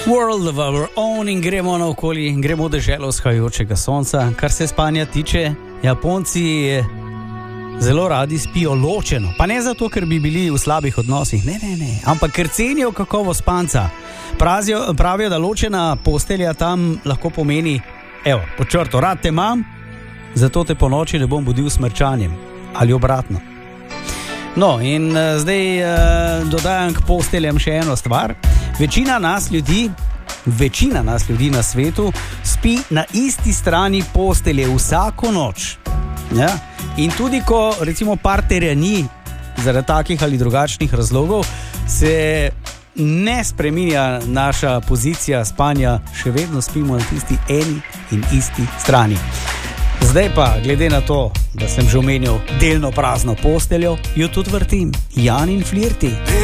World of our own in gremo naokoli, gremo v deželo vzhajajočega sonca. Kar se spanja tiče, Japonci zelo radi spijo ločeno. Pa ne zato, ker bi bili v slabih odnosih, ne, ampak ker cenijo kakovost spanca. Pravijo, da ločena postelja tam lahko pomeni, evo, pod črto, rad te imam, zato te po noči ne bom budil s smrčanjem. Ali obratno. No, in zdaj dodajam k posteljam še eno stvar. Večina nas ljudi na svetu spi na isti strani postelje vsako noč. Ja? In tudi ko recimo partnerja ni zaradi takih ali drugačnih razlogov, se ne spreminja naša pozicija spanja, še vedno spimo na tisti eni in isti strani. Zdaj pa, glede na to, da sem že omenil delno prazno posteljo, jo tudi vrtim. Jan in flirti.